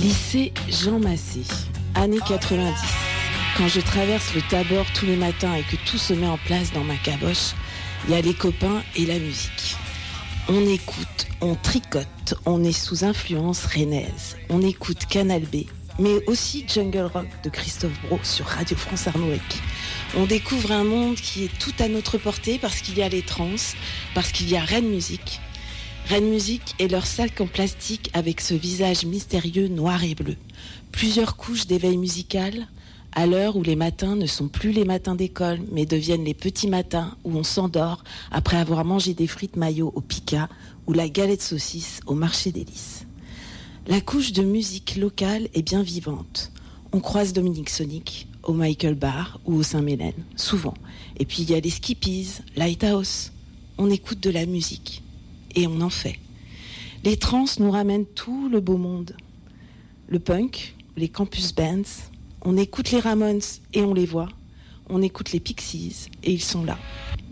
Lycée Jean Massé, années 90. Quand je traverse le Tabor tous les matins et que tout se met en place dans ma caboche, il y a les copains et la musique. On écoute, on tricote, on est sous influence rennaise. On écoute Canal B, mais aussi Jungle Rock de Christophe Brault sur Radio France Arnoek. On découvre un monde qui est tout à notre portée parce qu'il y a les trans, parce qu'il y a Rennes Musique. Rennes Musique et leur sac en plastique avec ce visage mystérieux noir et bleu. Plusieurs couches d'éveil musical à l'heure où les matins ne sont plus les matins d'école, mais deviennent les petits matins où on s'endort après avoir mangé des frites mayo au Pika ou la galette saucisse au marché des Lys. La couche de musique locale est bien vivante. On croise Dominique Sonic au Michael Bar ou au Saint-Mélène, souvent. Et puis il y a les Skippies, Lighthouse. On écoute de la musique. Et on en fait. Les trans nous ramènent tout le beau monde. Le punk, les campus bands, on écoute les Ramones et on les voit. On écoute les Pixies et ils sont là.